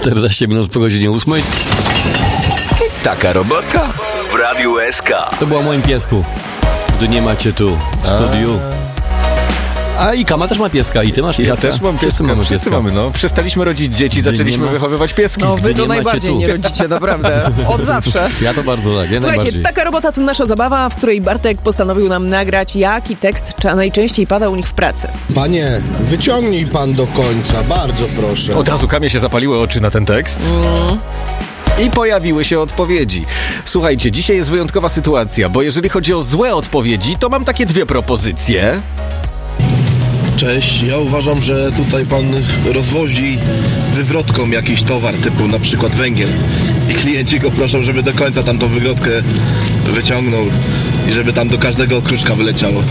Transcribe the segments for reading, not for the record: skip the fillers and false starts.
14 minut po godzinie 8. Taka robota w Radiu SK. To było o moim piesku, gdy nie macie tu w studiu. A i Kama też ma pieska, i ty masz pieska. Ja też mam pieska. Wszyscy mamy, no. Przestaliśmy rodzić dzieci, zaczęliśmy wychowywać pieski. No wy to nie macie najbardziej tu. nie rodzicie, naprawdę. Od zawsze. Ja to bardzo tak, ja Słuchajcie, najbardziej. Taka robota to nasza zabawa, w której Bartek postanowił nam nagrać, jaki tekst najczęściej pada u nich w pracy. Panie, wyciągnij pan do końca, bardzo proszę. Od razu Kamie się zapaliły oczy na ten tekst. I pojawiły się odpowiedzi. Słuchajcie, dzisiaj jest wyjątkowa sytuacja, bo jeżeli chodzi o złe odpowiedzi, to mam takie dwie propozycje. Cześć, ja uważam, że tutaj pan rozwozi wywrotką jakiś towar, typu na przykład węgiel. I klienci go proszą, żeby do końca tam tą wywrotkę wyciągnął i żeby tam do każdego okruszka wyleciało.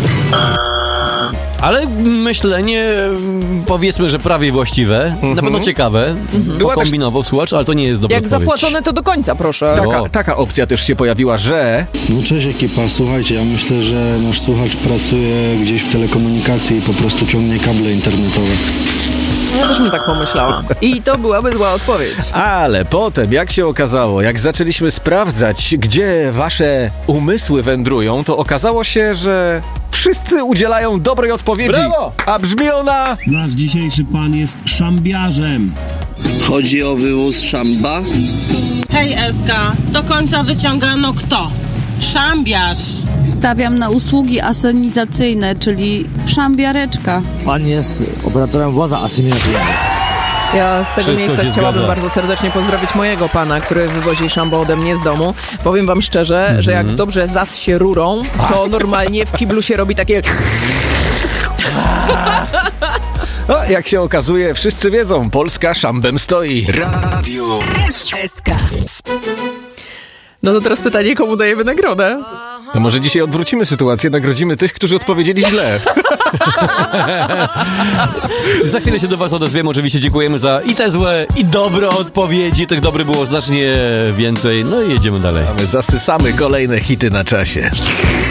Ale myślenie, powiedzmy, że prawie właściwe, na pewno ciekawe. Pokombinował słuchacz, ale to nie jest dobra Jak odpowiedź. zapłacone, to do końca, proszę. Taka opcja też się pojawiła, że... No cześć ekipa, słuchajcie, ja myślę, że nasz słuchacz pracuje gdzieś w telekomunikacji i po prostu ciągnie kable internetowe. Ja też bym tak pomyślała. I to byłaby zła odpowiedź. Ale potem, jak się okazało, jak zaczęliśmy sprawdzać, gdzie wasze umysły wędrują, to okazało się, że wszyscy udzielają dobrej odpowiedzi. Brawo! A brzmi ona... Nasz dzisiejszy pan jest szambiarzem. Chodzi o wywóz szamba? Hej SK, do końca wyciągano kto? Szambiarz. Stawiam na usługi asynizacyjne, czyli szambiareczka. Pan jest operatorem woza asymilacyjnego. Ja z tego miejsca chciałabym bardzo serdecznie pozdrowić mojego pana, który wywozi szambo ode mnie z domu. Powiem wam szczerze, że jak dobrze zas się rurą, to normalnie w kiblu się robi takie... No, jak się okazuje, wszyscy wiedzą, Polska szambem stoi. Radio SK. No to teraz pytanie, komu dajemy nagrodę? To może dzisiaj odwrócimy sytuację, nagrodzimy tych, którzy odpowiedzieli źle. Za chwilę się do was odezwiemy. Oczywiście dziękujemy za i te złe, i dobre odpowiedzi. Tych dobrych było znacznie więcej. No i jedziemy dalej. Zasysamy kolejne hity na czasie.